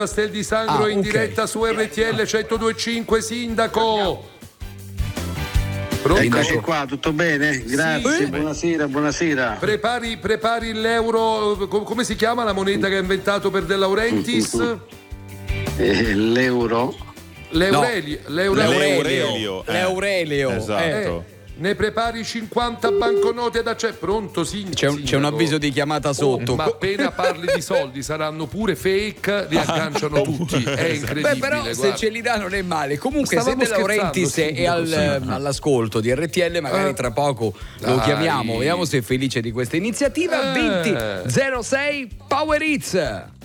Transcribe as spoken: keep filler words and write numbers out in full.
Castel di Sangro Ah, in okay. diretta su R T L centodue e cinque. Sindaco, pronto? Eccoci qua, tutto bene? Grazie, Sì. buonasera, buonasera. Prepari, prepari l'euro, com- come si chiama la moneta che ha inventato per De Laurentiis? Eh, l'euro. L'Eurelio, l'Eurelio. L'Aurelio. eh. L'Aurelio. Esatto. Eh, ne prepari cinquanta banconote da c'è pronto, sì. C'è un, c'è un avviso di chiamata sotto. Ma appena parli di soldi saranno pure fake, li agganciano tutti. È incredibile. Beh, però se guarda. ce li dà non è male. Comunque, Stavamo se De Laurentiis scherzando, è al- sindaco, all'ascolto di R T L, magari Eh. tra poco lo Dai. chiamiamo. Vediamo se è felice di questa iniziativa. Eh. venti zero sei Power Hits.